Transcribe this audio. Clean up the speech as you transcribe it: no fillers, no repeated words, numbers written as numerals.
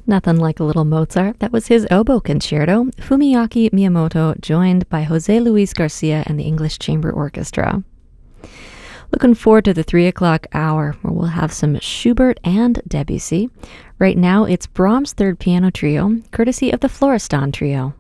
Nothing like a little Mozart. That was his oboe concerto, Fumiyaki Miyamoto, joined by Jose Luis Garcia and the English Chamber Orchestra. Looking forward to the 3 o'clock hour, where we'll have some Schubert and Debussy. Right now, it's Brahms' Third Piano Trio, courtesy of the Florestan Trio.